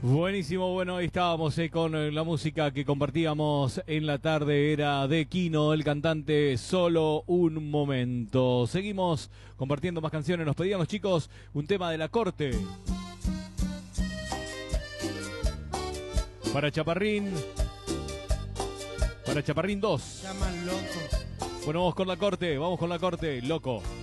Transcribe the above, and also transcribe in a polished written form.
Buenísimo, bueno, ahí estábamos con la música que compartíamos en la tarde, era de Kino, el cantante Solo un Momento. Seguimos compartiendo más canciones, nos pedían los chicos un tema de La Corte. Para Chaparrín 2. Llaman loco. Bueno, vamos con La Corte, loco.